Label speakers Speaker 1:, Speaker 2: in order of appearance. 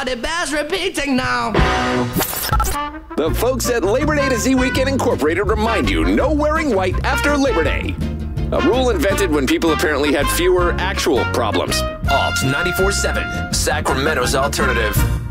Speaker 1: but it bears repeating now.
Speaker 2: The folks at Labor Day to Z Weekend Incorporated remind you, no wearing white after Labor Day. A rule invented when people apparently had fewer actual problems.
Speaker 3: Alt 94.7, Sacramento's alternative.